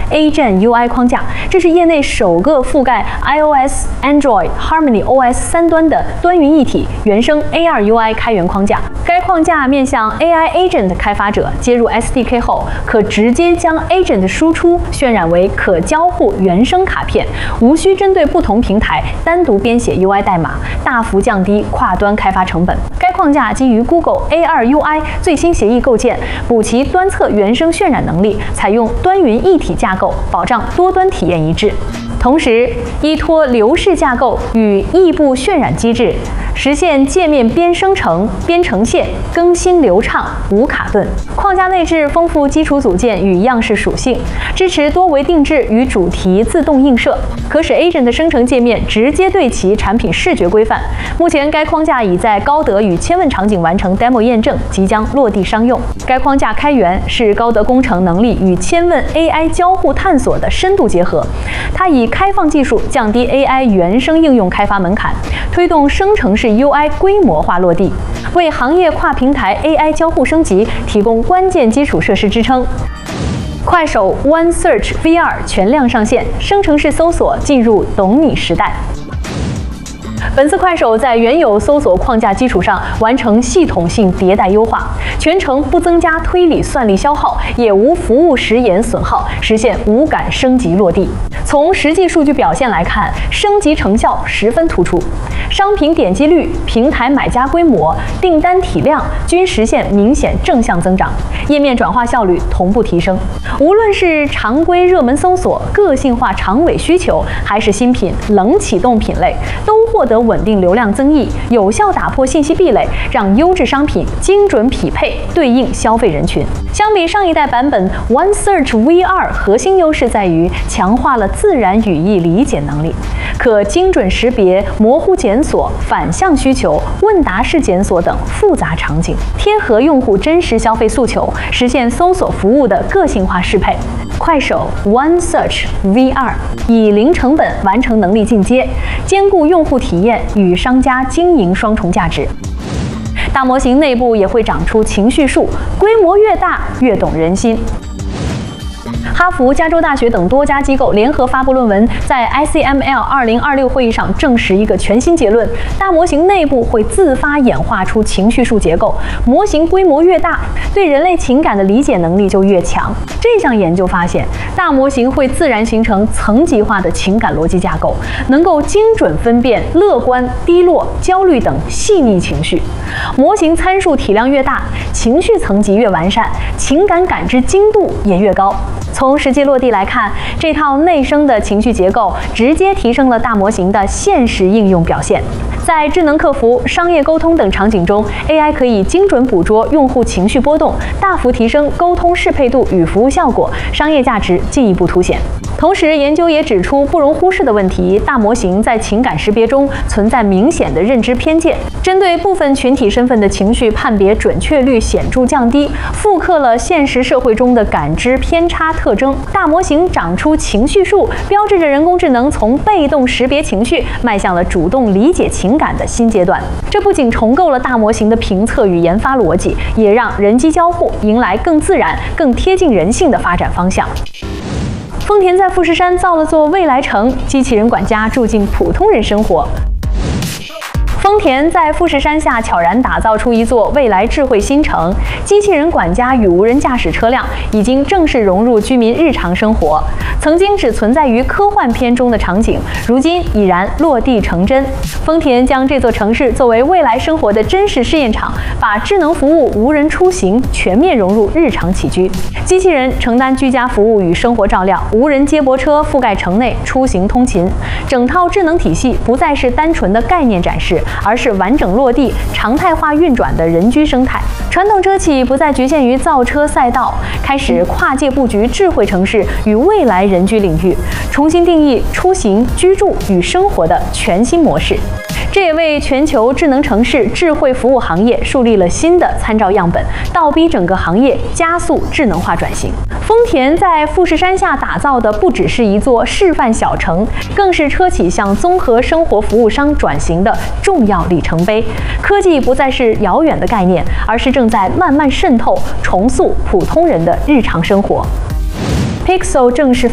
Agent UI 框架，这是业内首个覆盖 iOS、Android、Harmony OS 3端的端云一体原生 AR UI 开源框架。该框架面向 AI Agent 开发者，接入 SDK 后，可直接将 Agent 输出渲染为可交互原生卡片，无需针对不同平台单独编写 UI 代码，大幅降低跨端开发成本。该框架基于 Google AR UI 最新协议构建，补齐端侧原生渲染能力，采用端云一体架构，保障多端体验一致。同时，依托流式架构与异步渲染机制，实现界面边生成边呈现，更新流畅无卡顿。框架内置丰富基础组件与样式属性，支持多维定制与主题自动映射，可使 Agent 的生成界面直接对齐产品视觉规范。目前，该框架已在高德与千问场景完成 demo 验证，即将落地商用。该框架开源是高德工程能力与千问 AI 交互探索的深度结合，它以开放技术降低 AI 原生应用开发门槛，推动生成式 UI 规模化落地，为行业跨平台 AI 交互升级提供关键基础设施支撑。快手 OneSearch VR 全量上线，生成式搜索进入懂你时代。本次快手在原有搜索框架基础上完成系统性迭代优化，全程不增加推理算力消耗，也无服务时延损耗，实现无感升级落地。从实际数据表现来看，升级成效十分突出，商品点击率、平台买家规模、订单体量均实现明显正向增长，页面转化效率同步提升。无论是常规热门搜索、个性化长尾需求，还是新品冷启动品类，都获得稳定流量增益，有效打破信息壁垒，让优质商品精准匹配对应消费人群。相比上一代版本 OneSearch V2， 核心优势在于强化了自然语义理解能力，可精准识别模糊检索、反向需求、问答式检索等复杂场景，贴合用户真实消费诉求，实现搜索服务的个性化适配。快手 OneSearch V2 以零成本完成能力进阶，兼顾用户体验与商家经营双重价值。大模型内部也会长出情绪树，规模越大越懂人心。哈佛、加州大学等多家机构联合发布论文，在 ICML 2026会议上证实一个全新结论：大模型内部会自发演化出情绪树结构，模型规模越大，对人类情感的理解能力就越强。这项研究发现，大模型会自然形成层级化的情感逻辑架构，能够精准分辨乐观、低落、焦虑等细腻情绪。模型参数体量越大，情绪层级越完善，情感感知精度也越高。从实际落地来看，这套内生的情绪结构直接提升了大模型的现实应用表现。在智能客服、商业沟通等场景中 ，AI 可以精准捕捉用户情绪波动，大幅提升沟通适配度与服务效果，商业价值进一步凸显。同时，研究也指出不容忽视的问题：大模型在情感识别中存在明显的认知偏见，针对部分群体身份的情绪判别准确率显著降低，复刻了现实社会中的感知偏差特征。大模型长出情绪树，标志着人工智能从被动识别情绪迈向了主动理解情感的新阶段。这不仅重构了大模型的评测与研发逻辑，也让人机交互迎来更自然、更贴近人性的发展方向。丰田在富士山造了座未来城，机器人管家住进普通人生活。丰田在富士山下悄然打造出一座未来智慧新城，机器人管家与无人驾驶车辆已经正式融入居民日常生活。曾经只存在于科幻片中的场景，如今已然落地成真。丰田将这座城市作为未来生活的真实试验场，把智能服务、无人出行全面融入日常起居。机器人承担居家服务与生活照料，无人接驳车覆盖城内出行通勤。整套智能体系不再是单纯的概念展示，而是完整落地、常态化运转的人居生态。传统车企不再局限于造车赛道，开始跨界布局智慧城市与未来人居领域，重新定义出行、居住与生活的全新模式。这也为全球智能城市、智慧服务行业树立了新的参照样本，倒逼整个行业加速智能化转型。丰田在富士山下打造的不只是一座示范小城，更是车企向综合生活服务商转型的重要里程碑。科技不再是遥远的概念，而是正在慢慢渗透、重塑普通人的日常生活。Pixel 正式